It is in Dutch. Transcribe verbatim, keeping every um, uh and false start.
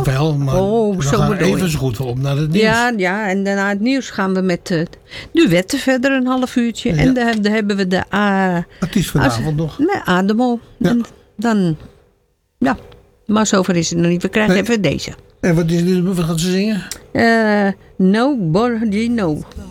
veel, maar Oh, we zo gaan bedoel even je. zo goed op naar het nieuws. Ja, ja, en daarna het nieuws gaan we met uh, duetten verder een half uurtje. Ja. En dan, dan hebben we de uh, Het is vanavond als, nog. Nee, Ademo. Ja. En dan, ja, maar zover is het nog niet. We krijgen Nee. even deze. En wat is dit? Wat gaat ze zingen? Uh, Nobody Know.